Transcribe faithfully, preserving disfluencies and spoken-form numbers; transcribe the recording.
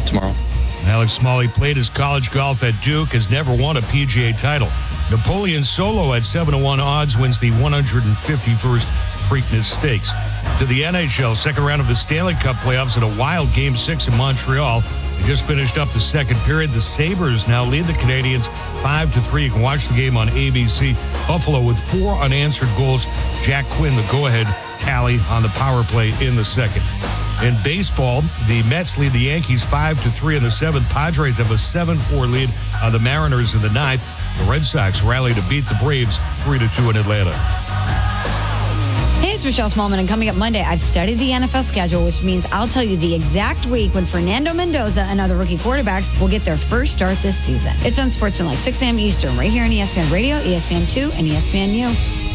tomorrow. Alex Smalley played his college golf at Duke, has never won a P G A title. Napoleon Solo at seven to one odds wins the one hundred fifty-first Preakness Stakes. To the N H L, second round of the Stanley Cup playoffs in a wild Game six in Montreal. They just finished up the second period. The Sabres now lead the Canadiens five to three. You can watch the game on A B C. Buffalo with four unanswered goals. Jack Quinn, the go-ahead tally on the power play in the second. In baseball, the Mets lead the Yankees five to three in the seventh. Padres have a seven four lead on the Mariners in the ninth. The Red Sox rally to beat the Braves three to two in Atlanta. Hey, it's Michelle Smallman, and coming up Monday, I've studied the N F L schedule, which means I'll tell you the exact week when Fernando Mendoza and other rookie quarterbacks will get their first start this season. It's on Sportsman like six a.m. Eastern, right here on E S P N Radio, E S P N two, and E S P N U.